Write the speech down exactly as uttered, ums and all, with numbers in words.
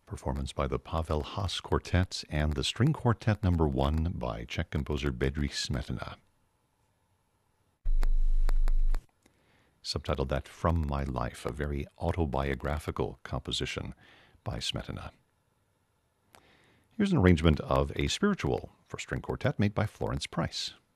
Performance by the Pavel Haas Quartet and the String Quartet Number One by Czech composer Bedřich Smetana. Subtitled that From My Life, a very autobiographical composition by Smetana. Here's an arrangement of a spiritual for string quartet made by Florence Price.